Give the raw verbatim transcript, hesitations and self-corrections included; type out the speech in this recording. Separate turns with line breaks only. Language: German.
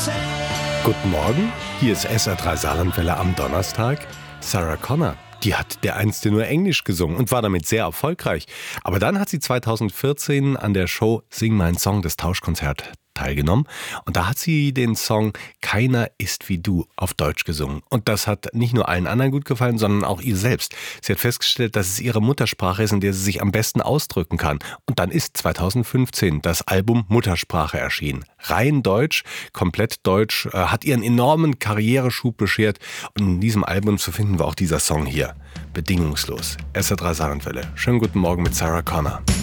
Guten Morgen, hier ist S R drei Saarlandwelle am Donnerstag. Sarah Connor, die hat dereinst nur Englisch gesungen und war damit sehr erfolgreich. Aber dann hat sie zweitausendvierzehn an der Show Sing mein Song, das Tauschkonzert, teilgenommen. Und da hat sie den Song Keiner ist wie du auf Deutsch gesungen. Und das hat nicht nur allen anderen gut gefallen, sondern auch ihr selbst. Sie hat festgestellt, dass es ihre Muttersprache ist, in der sie sich am besten ausdrücken kann. Und dann ist zweitausendfünfzehn das Album Muttersprache erschienen. Rein deutsch, komplett deutsch, äh, hat ihren enormen Karriereschub beschert. Und in diesem Album zu finden war auch dieser Song hier. Bedingungslos. S R drei Saarlandwelle. Schönen guten Morgen mit Sarah Connor.